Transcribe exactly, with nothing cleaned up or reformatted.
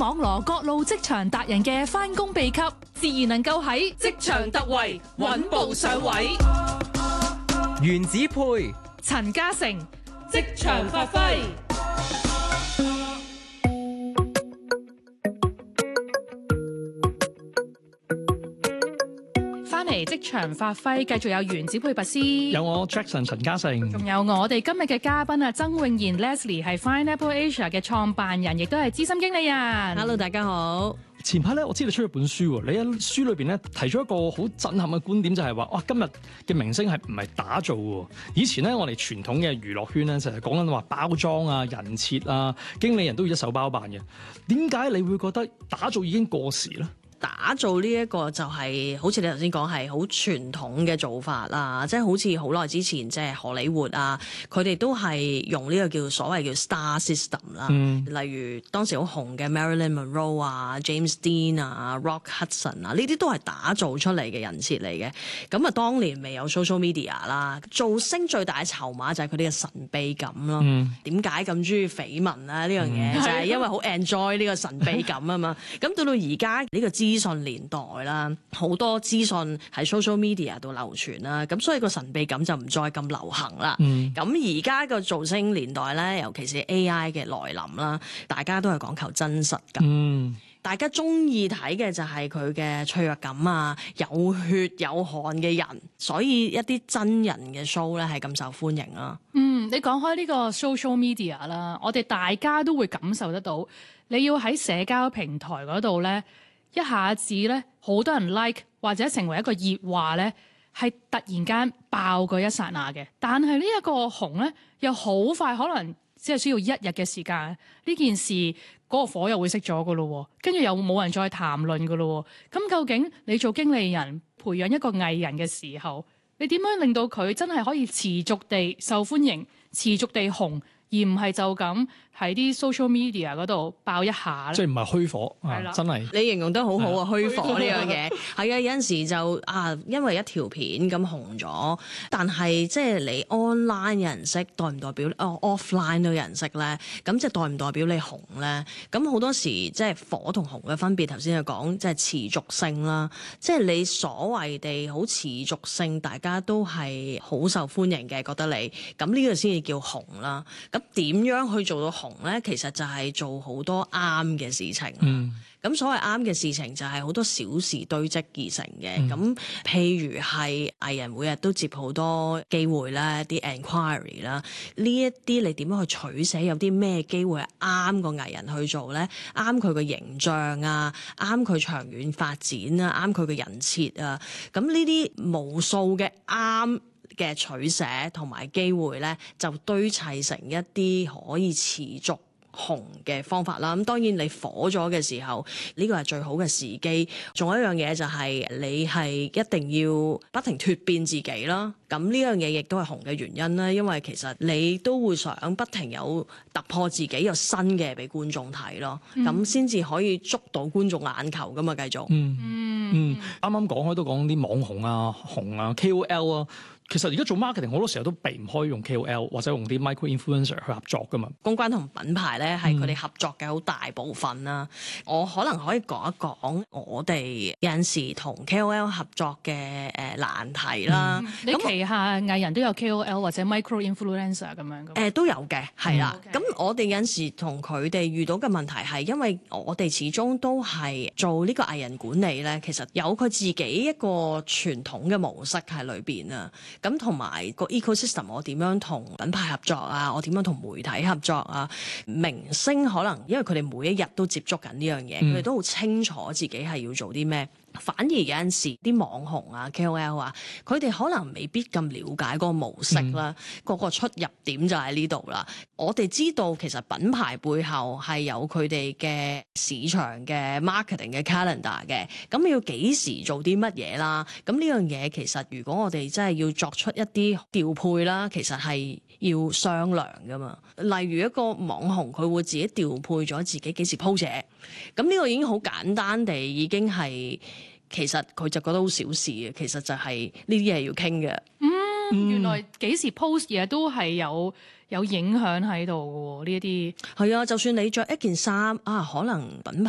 網羅各路職場達人嘅返工秘笈，自然能夠喺職場突圍，穩步上位。 原子配陳嘉誠，職場發揮。翻嚟職場發揮，繼續有原子配拔師， 有我 Jackson 陳嘉誠， 仲有我哋今日嘅嘉賓啊，曾詠賢 Leslie 係 Fineapple Asia 嘅創辦人，亦都係資深經理人。 Hello， 大家好。 前排咧，我知道你出咗本書喎。你喺書裏邊咧提出一個好震撼嘅觀點，就係話：哇，今日嘅明星係唔係打造喎？以前咧，我哋傳統嘅娛樂圈咧，就係講緊話包裝啊、人設啊，經理人都要一手包辦嘅。點解你會覺得打造已經過時咧？ 打造呢一個就係、是、好似你頭先講係好傳統嘅做法啦，即係好似好耐之前即係荷里活啊，佢哋都係用呢個叫所謂叫 star system 啦、嗯，例如當時好紅嘅 Marilyn Monroe 啊、James Dean 啊、Rock Hudson 啊，呢啲都係打造出嚟嘅人設嚟嘅。咁啊，當年未有 social media 啦，造星最大嘅籌碼就係佢哋嘅神秘感咯。點解咁中意緋聞啊？呢樣嘢就係因為好 enjoy 呢個神秘感啊嘛。咁到到而家呢個資訊年代啦，好多資訊喺 social media 度流傳啦，咁所以個神秘感就唔再咁流行啦。咁而家個造星年代咧，尤其是 A I 嘅來臨啦，大家都係講求真實感。嗯，大家中意睇嘅就係佢嘅脆弱感啊，有血有汗嘅人，所以一啲真人嘅 show 咧係咁受歡迎啦。 嗯，你講開呢個 social media 啦，我哋大家都會感受得到，你要喺社交平台嗰度咧，一下子咧，好多人 like 或者成為一個熱話咧，係突然間爆過一剎那嘅。但係呢一個紅咧，又好快，可能只係需要一日嘅時間，呢件事嗰個火又會熄咗噶咯，跟住又冇人再談論噶咯。咁究竟你做經理人培養一個藝人嘅時候，你點樣令到佢真係可以持續地受歡迎、持續地紅？而唔係就咁喺啲 social media 嗰度爆一下咧， 即係唔係虛火，係啦，真係你形容得好好啊！虛火呢樣嘢係啊，有陣時就啊，因為一條片咁紅咗，但係即係你 online 有人識，代唔代表哦 offline 都有人識咧？咁即係代唔代表你紅咧？咁好多時即係火同紅嘅分別，頭先就講即係持續性啦，即係你所謂地好持續性，大家都係好受歡迎嘅，覺得你咁呢個先至叫紅啦。咁點樣去做到紅咧？其實就係做好多啱嘅事情。嗯，咁所謂啱嘅事情就係好多小事堆積而成嘅。咁、嗯、譬如係藝人每日都接好多機會啦，啲 enquiry 啦，呢一啲你點樣去取捨？有啲咩機會係啱個藝人去做咧？啱佢個形象啊，啱佢長遠發展啊，啱佢嘅人設啊。咁呢啲無數嘅啱嘅取捨同埋機會咧，就堆砌成一啲可以持續紅嘅方法啦。咁當然你火咗嘅時候，呢個係最好嘅時機。仲有一樣嘢就係你係一定要不停脫變自己啦。咁呢樣嘢亦都係紅嘅原因啦，因為其實你都會想不停有突破自己，有新嘅俾觀眾睇咯。咁先至可以捉到觀眾眼球噶嘛，繼續。嗯嗯，啱啱講開都講啲網紅啊、紅啊、K O L 啊。其實而家做 marketing 好多時候都避唔開用 K O L 或者用啲 micro influencer 去合作噶嘛。 公關同品牌咧係佢哋合作嘅好大部分啦。嗯、我可能可以講一講我哋有陣時同 K O L 合作嘅誒難題啦。 嗯、你旗下藝人都有 K O L 或者 micro influencer 咁樣嘅？誒、 呃、都有嘅，係啦。咁、 嗯 okay. 我哋有陣時同佢哋遇到嘅問題係因為我哋始終都係做呢個藝人管理咧，其實有佢自己一個傳統嘅模式喺裏邊啊。咁同埋個 ecosystem， 我點樣同品牌合作啊？我點樣同媒體合作啊？明星可能因為佢哋每一日都接觸緊呢樣嘢，佢哋、嗯、都好清楚自己係要做啲咩。反而有陣時啲網紅啊、K O L 啊，佢哋可能未必咁了解嗰個模式啦，嗰、嗯、個出入點就喺呢度啦。我哋知道其實品牌背後係有佢哋嘅市場嘅 marketing 嘅 calendar 嘅，咁要幾時做啲乜嘢啦？咁呢樣嘢其實如果我哋真係要作出一啲調配啦，其實係要商量噶嘛。例如一個網紅佢會自己調配咗自己幾時 post 嘢，咁呢個已經好簡單地已經係。其實佢就覺得好小事嘅，其實就係呢啲係要傾嘅。 嗯，原來幾時 post 嘢都係有有影響喺度嘅喎，呢一啲。 係啊，就算你着一件衫啊，可能品牌